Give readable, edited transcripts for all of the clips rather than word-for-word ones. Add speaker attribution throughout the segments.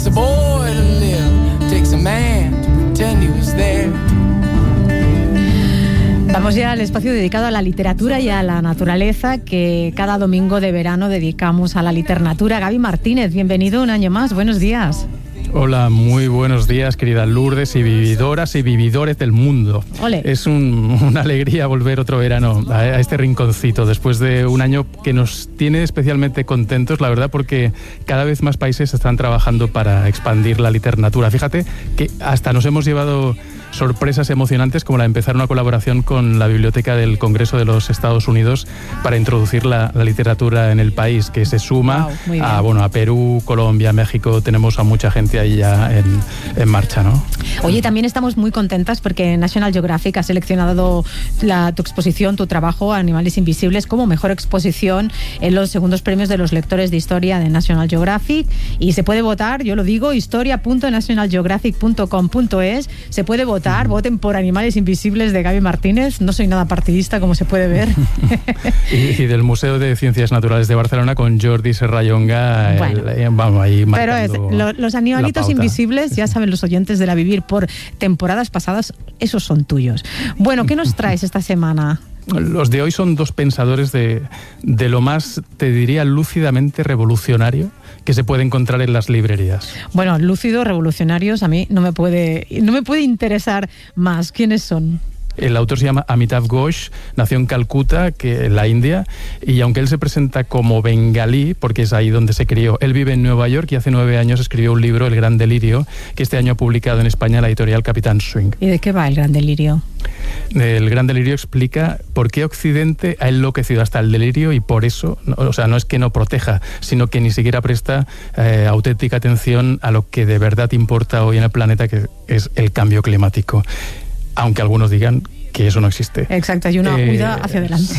Speaker 1: a boy to live, takes a man to pretend he was there.
Speaker 2: Vamos ya al espacio dedicado a la literatura y a la naturaleza que cada domingo de verano dedicamos a la literatura. Gaby Martínez, bienvenido un año más, buenos días.
Speaker 3: Hola, muy buenos días, querida Lourdes y vividoras y vividores del mundo.
Speaker 2: Ole.
Speaker 3: Es una alegría volver otro verano a este rinconcito después de un año que nos tiene especialmente contentos, la verdad, porque cada vez más países están trabajando para expandir la literatura. Fíjate que hasta nos hemos llevado sorpresas emocionantes como la de empezar una colaboración con la Biblioteca del Congreso de los Estados Unidos para introducir la literatura en el país, que se suma a Perú, Colombia, México. Tenemos a mucha gente ahí ya en marcha, ¿no?
Speaker 2: Oye, también estamos muy contentas porque National Geographic ha seleccionado tu exposición, tu trabajo, Animales Invisibles, como mejor exposición en los segundos premios de los lectores de historia de National Geographic, y se puede votar, yo lo digo, historia.nationalgeographic.com.es. se puede votar, voten por Animales Invisibles de Gaby Martínez. No soy nada partidista, como se puede ver.
Speaker 3: y del Museo de Ciencias Naturales de Barcelona con Jordi Serrallonga.
Speaker 2: Bueno,
Speaker 3: vamos ahí marcando.
Speaker 2: Pero los animalitos invisibles, ya saben los oyentes de La Vivir por temporadas pasadas, esos son tuyos. Bueno, ¿qué nos traes esta semana?
Speaker 3: Los de hoy son dos pensadores de lo más, te diría, lúcidamente revolucionario que se puede encontrar en las librerías.
Speaker 2: Bueno, lúcidos, revolucionarios, a mí no me puede interesar más. ¿Quiénes son?
Speaker 3: El autor se llama Amitav Ghosh, nació en Calcuta, en la India, y aunque él se presenta como bengalí, porque es ahí donde se crió, él vive en Nueva York y hace 9 años escribió un libro, El Gran Delirio, que este año ha publicado en España la editorial Capitán Swing.
Speaker 2: ¿Y de qué va El Gran Delirio?
Speaker 3: El Gran Delirio explica por qué Occidente ha enloquecido hasta el delirio y por eso, no es que no proteja, sino que ni siquiera presta auténtica atención a lo que de verdad importa hoy en el planeta, que es el cambio climático. Aunque algunos digan que eso no existe.
Speaker 2: Exacto, hay una huida hacia adelante.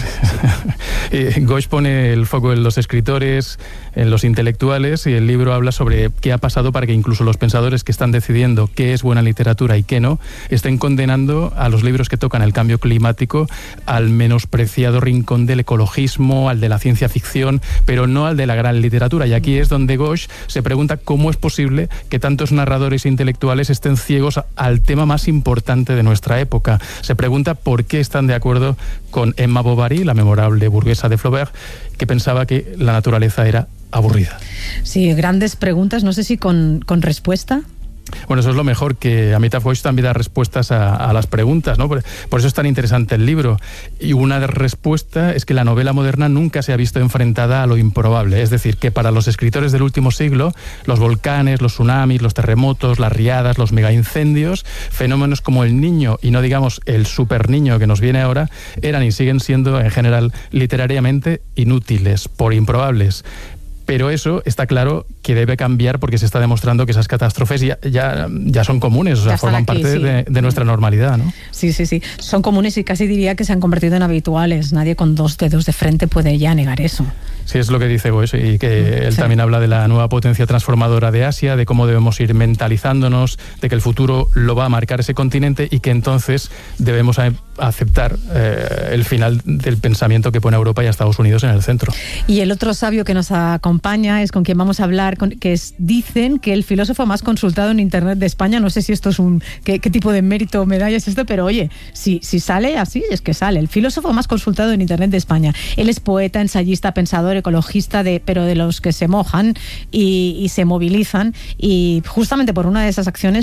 Speaker 3: Ghosh pone el foco en los escritores, en los intelectuales, y el libro habla sobre qué ha pasado para que incluso los pensadores que están decidiendo qué es buena literatura y qué no, estén condenando a los libros que tocan el cambio climático al menospreciado rincón del ecologismo, al de la ciencia ficción, pero no al de la gran literatura. Y aquí es donde Ghosh se pregunta cómo es posible que tantos narradores intelectuales estén ciegos al tema más importante de nuestra época. Se pregunta por qué están de acuerdo con Emma Bovary, la memorable burguesa de Flaubert, que pensaba que la naturaleza era aburrida.
Speaker 2: Sí, grandes preguntas, no sé si con respuesta.
Speaker 3: Bueno, eso es lo mejor, que Amitav Ghosh también da respuestas a las preguntas, ¿no? Por eso es tan interesante el libro. Y una respuesta es que la novela moderna nunca se ha visto enfrentada a lo improbable. Es decir, que para los escritores del último siglo, los volcanes, los tsunamis, los terremotos, las riadas, los megaincendios, fenómenos como el Niño, y no digamos el superniño que nos viene ahora, eran y siguen siendo, en general, literariamente inútiles, por improbables. Pero eso está claro que debe cambiar, porque se está demostrando que esas catástrofes ya son comunes, o sea, forman parte de nuestra normalidad, ¿no?
Speaker 2: Sí. Son comunes y casi diría que se han convertido en habituales. Nadie con 2 dedos de frente puede ya negar eso.
Speaker 3: Sí, es lo que dice Ghosh, y que él también habla de la nueva potencia transformadora de Asia, de cómo debemos ir mentalizándonos, de que el futuro lo va a marcar ese continente y que entonces debemos aceptar el final del pensamiento que pone a Europa y a Estados Unidos en el centro.
Speaker 2: Y el otro sabio que nos acompaña es con quien vamos a hablar, dicen que el filósofo más consultado en Internet de España. No sé si esto es qué tipo de mérito o medalla es esto, pero oye, si sale así, es que sale. El filósofo más consultado en Internet de España. Él es poeta, ensayista, pensador, ecologista, pero de los que se mojan y se movilizan, y justamente por una de esas acciones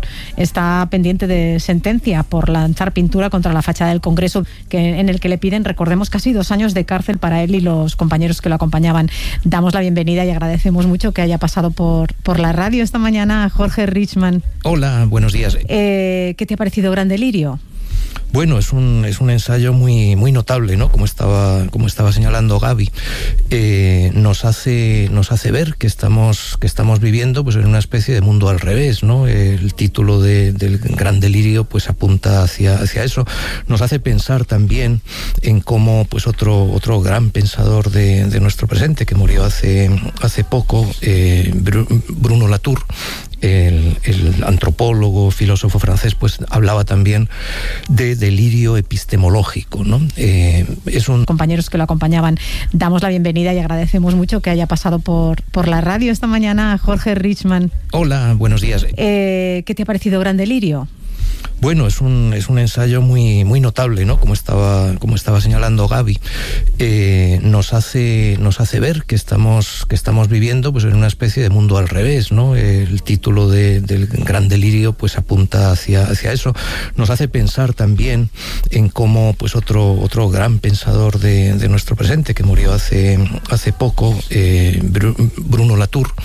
Speaker 2: está pendiente de sentencia por lanzar pintura contra la fachada del Congreso, en el que le piden, recordemos, casi 2 años de cárcel para él y los compañeros que lo acompañaban. Damos la bienvenida y agradecemos mucho que haya pasado por la radio esta mañana a Jorge Richman.
Speaker 4: Hola, buenos días.
Speaker 2: ¿Qué te ha parecido Gran Delirio?
Speaker 4: Bueno, es un ensayo muy notable, ¿no? Como estaba señalando Gaby, nos hace ver que estamos viviendo pues en una especie de mundo al revés, ¿no? El título del Gran Delirio pues apunta hacia eso. Nos hace pensar también en cómo pues otro gran pensador de nuestro presente, que murió hace poco, Bruno Latour, el antropólogo, filósofo francés, pues hablaba también de delirio epistemológico, ¿no?
Speaker 2: Compañeros que lo acompañaban, damos la bienvenida y agradecemos mucho que haya pasado por la radio esta mañana a Jorge Richman.
Speaker 4: Hola, buenos días.
Speaker 2: ¿Qué te ha parecido Gran Delirio?
Speaker 4: Bueno, es un ensayo muy notable, ¿no? Como estaba señalando Gaby, nos hace ver que estamos viviendo pues en una especie de mundo al revés, ¿no? El título del Gran Delirio pues apunta hacia eso. Nos hace pensar también en cómo pues otro gran pensador de nuestro presente que murió hace poco, Bruno Latour,